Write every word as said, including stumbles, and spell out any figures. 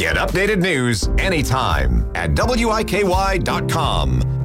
Get updated news anytime at W I K Y dot com.